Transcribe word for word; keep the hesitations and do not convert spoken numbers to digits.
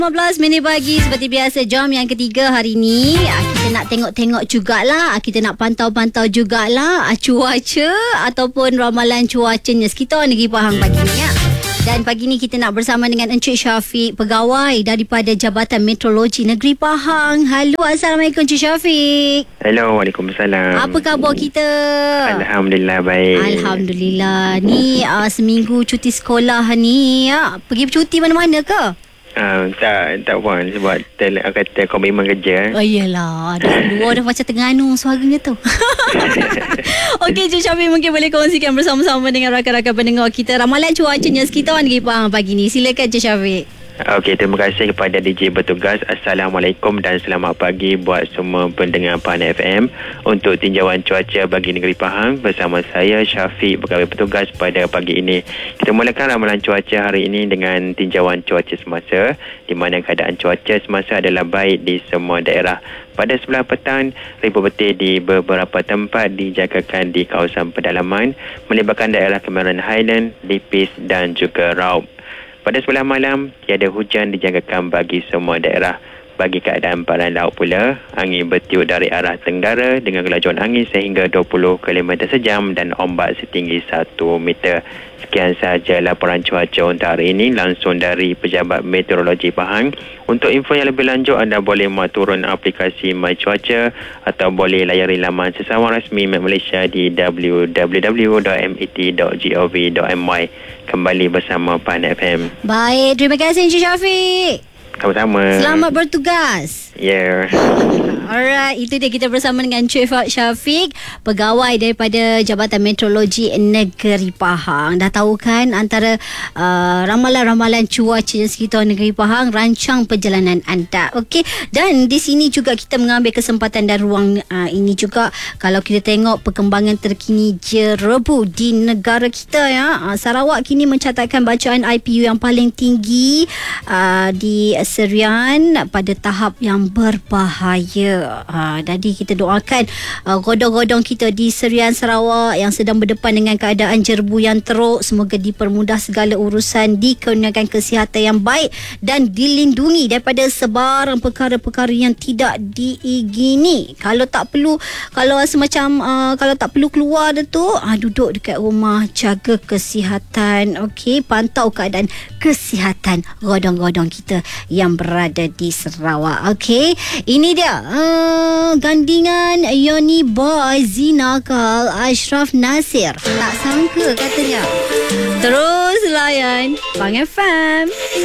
lima belas minit pagi seperti biasa, jam yang ketiga hari ni. Kita nak tengok-tengok jugalah, kita nak pantau-pantau jugalah cuaca ataupun ramalan cuacanya sekitar negeri Pahang pagi ni ya. Dan pagi ni kita nak bersama dengan Encik Syafiq, pegawai daripada Jabatan Meteorologi Negeri Pahang. Halo, Assalamualaikum Encik Syafiq. Hello, Waalaikumsalam. Apa khabar kita? Alhamdulillah baik. Alhamdulillah. Ni uh, seminggu cuti sekolah ni ya. Pergi bercuti mana-mana ke? Uh, tak tak puan sebab tel, kata komitmen kerja. Oh iyalah, dah luar dah macam Terengganu suaranya tu. Okey, Encik Syafiq mungkin boleh kongsikan bersama-sama dengan rakan-rakan pendengar kita ramalan cuacanya sekitar negeri Pahang pagi ni. Silakan Encik Syafiq. Okey, terima kasih kepada D J bertugas. Assalamualaikum dan selamat pagi buat semua pendengar Pahang F M untuk tinjauan cuaca bagi negeri Pahang bersama saya Syafiq, pegawai bertugas pada pagi ini. Kita mulakan ramalan cuaca hari ini dengan tinjauan cuaca semasa, di mana keadaan cuaca semasa adalah baik di semua daerah. Pada sebelah petang, ribut betis di beberapa tempat dijangkakan di kawasan pedalaman melibatkan daerah Cameron Highland, Lipis dan juga Raub. Pada sebelah malam, tiada hujan dijangkakan bagi semua daerah. Bagi keadaan baran laut pula, angin bertiup dari arah tenggara dengan kelajuan angin sehingga dua puluh kilometer sejam dan ombak setinggi satu meter. Sekian sahaja laporan cuaca untuk hari ini langsung dari Pejabat Meteorologi Pahang. Untuk info yang lebih lanjut, anda boleh muat turun aplikasi My Cuaca atau boleh layari laman sesawang rasmi Met Malaysia di w w w dot met dot gov dot my. Kembali bersama Pan F M. Baik, terima kasih Encik Syafiq. Sama-sama. Selamat bertugas. Ya. Yeah. Alright, itu dia kita bersama dengan Encik Syafiq, pegawai daripada Jabatan Meteorologi Negeri Pahang. Dah tahu kan antara uh, ramalan-ramalan cuaca sekitar negeri Pahang, rancang perjalanan anda. Okey, dan di sini juga kita mengambil kesempatan dan ruang uh, ini juga kalau kita tengok perkembangan terkini jerebu di negara kita ya. Uh, Sarawak kini mencatatkan bacaan I P U yang paling tinggi uh, di Serian pada tahap yang berbahaya. Ha, jadi kita doakan uh, godong-godong kita di Serian Sarawak yang sedang berdepan dengan keadaan jerebu yang teruk, semoga dipermudah segala urusan, dikurniakan kesihatan yang baik dan dilindungi daripada sebarang perkara-perkara yang tidak diingini. Kalau tak perlu, kalau semacam uh, kalau tak perlu keluar dah tu, uh, duduk dekat rumah, jaga kesihatan. Okey, pantau keadaan kesihatan godong-godong kita yang berada di Sarawak. Okey, ini dia uh, gandingan Yoni Boy Zinakal Ashraf Nasir. Tak sangka katanya. Terus layan Pahang F M.